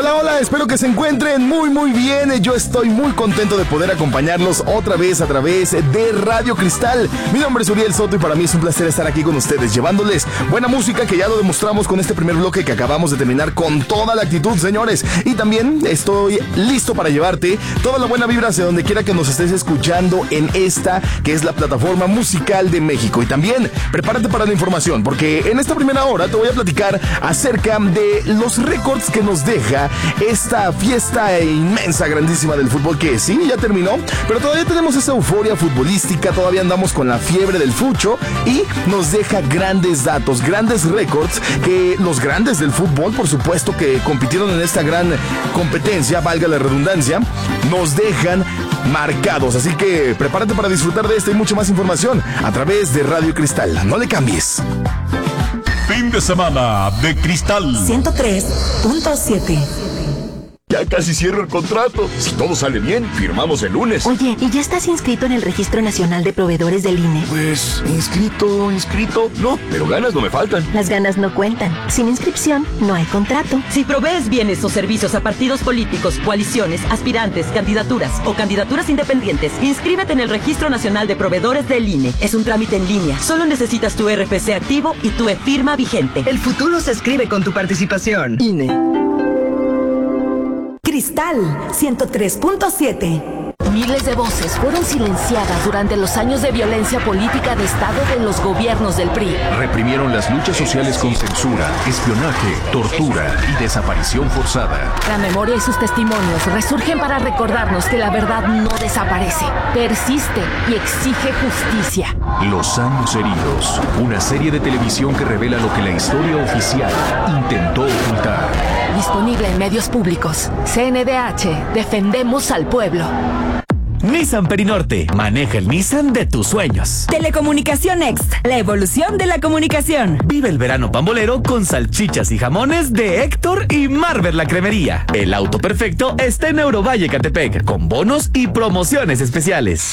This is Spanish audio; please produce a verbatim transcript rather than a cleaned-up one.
Hola, hola, espero que se encuentren muy, muy bien. Yo estoy muy contento de poder acompañarlos otra vez a través de Radio Cristal. Mi nombre es Uriel Soto y para mí es un placer estar aquí con ustedes, llevándoles buena música, que ya lo demostramos con este primer bloque que acabamos de terminar con toda la actitud, señores. Y también estoy listo para llevarte toda la buena vibra hacia donde quiera que nos estés escuchando en esta, que es la plataforma musical de México. Y también prepárate para la información, porque en esta primera hora te voy a platicar acerca de los récords que nos deja esta fiesta inmensa, grandísima del fútbol, que sí, ya terminó, pero todavía tenemos esa euforia futbolística, todavía andamos con la fiebre del fucho y nos deja grandes datos, grandes récords, que los grandes del fútbol, por supuesto, que compitieron en esta gran competencia, valga la redundancia, nos dejan marcados. Así que prepárate para disfrutar de esta y mucha más información a través de Radio Cristal. No le cambies. Fin de semana de Cristal ciento tres punto siete. Ya casi cierro el contrato. Si todo sale bien, firmamos el lunes. Oye, ¿y ya estás inscrito en el Registro Nacional de Proveedores del I N E? Pues, inscrito, inscrito. No, pero ganas no me faltan. Las ganas no cuentan. Sin inscripción, no hay contrato. Si provees bienes o servicios a partidos políticos, coaliciones, aspirantes, candidaturas o candidaturas independientes, inscríbete en el Registro Nacional de Proveedores del I N E. Es un trámite en línea. Solo necesitas tu R F C activo y tu e-firma vigente. El futuro se escribe con tu participación. I N E. Cristal ciento tres punto siete. Miles de voces fueron silenciadas durante los años de violencia política de Estado de los gobiernos del P R I. Reprimieron las luchas sociales con censura, espionaje, tortura y desaparición forzada. La memoria y sus testimonios resurgen para recordarnos que la verdad no desaparece, persiste y exige justicia. Los años heridos, una serie de televisión que revela lo que la historia oficial intentó ocultar. Disponible en medios públicos. C N D H, defendemos al pueblo. Nissan Perinorte, maneja el Nissan de tus sueños. Telecomunicación Next, la evolución de la comunicación. Vive el verano pambolero con salchichas y jamones de Héctor y Marvel la Cremería. El auto perfecto está en Eurovalle Catepec, con bonos y promociones especiales.